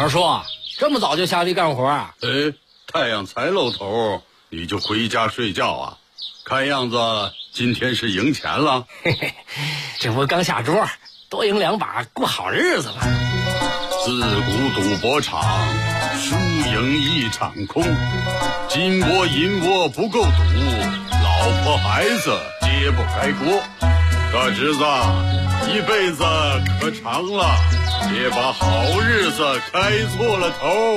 二叔，这么早就下地干活啊？ 太阳才露头，你就回家睡觉啊？看样子今天是赢钱了。 嘿嘿，这不刚下桌，多赢2把，过好日子了。 自古赌博场，输赢一场空。金窝银窝不够赌，老婆孩子揭不开锅。大侄子，一辈子可长了，别把好日子开错了头。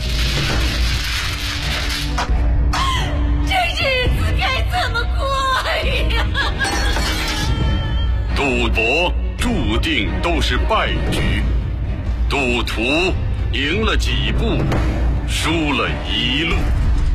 这日子该怎么过呀？ 赌博注定都是败局，赌徒赢了几步，输了一路。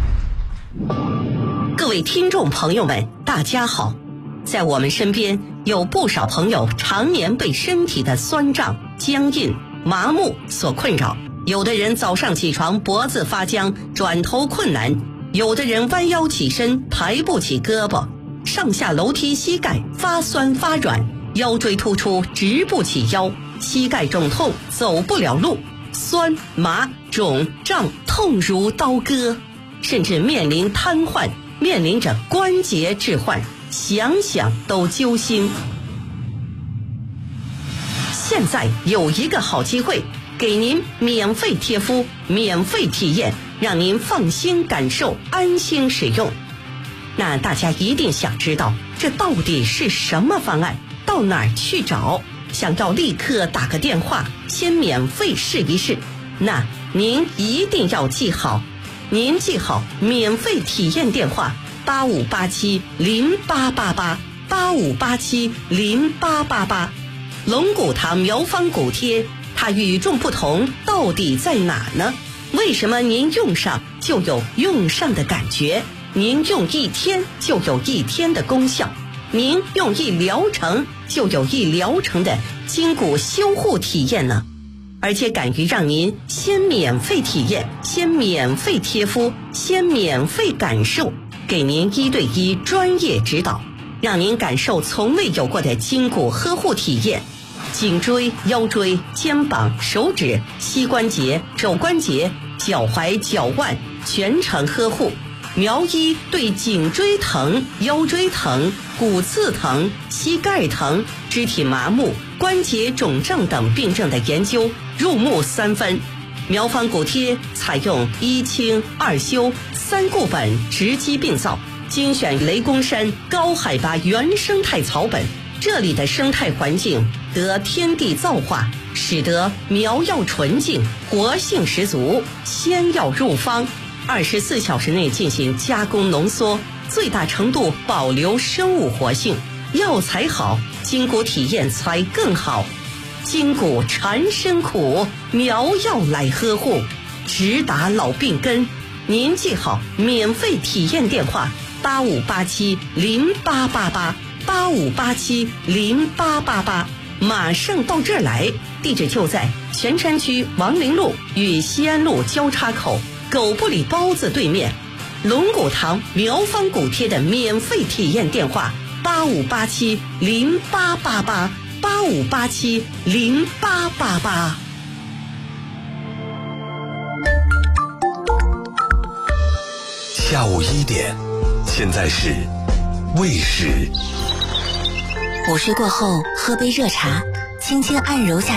各位听众朋友们，大家好。在我们身边有不少朋友常年被身体的酸胀、僵硬、麻木所困扰，有的人早上起床脖子发僵，转头困难，有的人弯腰起身抬不起胳膊，上下楼梯膝盖发酸发软，腰椎突出直不起腰，膝盖肿痛走不了路，酸麻肿胀痛如刀割，甚至面临瘫痪，面临着关节置换，想想都揪心。现在有一个好机会，给您免费贴敷，免费体验，让您放心感受，安心使用。那大家一定想知道，这到底是什么方案？到哪儿去找？想要立刻打个电话，先免费试一试。那您一定要记好，您记好免费体验电话8587088885870888。龙骨堂苗方骨贴，它与众不同到底在哪呢？为什么您用上就有用上的感觉？您用1天就有1天的功效，您用1疗程就有1疗程的筋骨修护体验呢？而且敢于让您先免费体验，先免费贴敷，先免费感受，给您1对1专业指导，让您感受从未有过的筋骨呵护体验。颈椎、腰椎、肩膀、手指、膝关节、肘关节、脚踝、脚腕全程呵护。苗医对颈椎疼、腰椎疼、骨刺疼、膝盖疼、肢体麻木、关节肿胀等病症的研究入木3分。苗方骨贴采用1清2修3固本直击病灶，精选雷公山高海拔原生态草本，这里的生态环境得天地造化，使得苗药纯净，活性十足。鲜药入方，24小时内进行加工浓缩，最大程度保留生物活性。药材好，筋骨体验才更好。筋骨缠身苦，苗药来呵护，直达老病根。您记好免费体验电话8587088885870888，马上到这儿来。地址就在泉山区王陵路与西安路交叉口狗不理包子对面。龙骨堂苗方骨贴的免费体验电话8587088885870888。 下午1点，现在是未时。 午睡过后，喝杯热茶，轻轻按揉下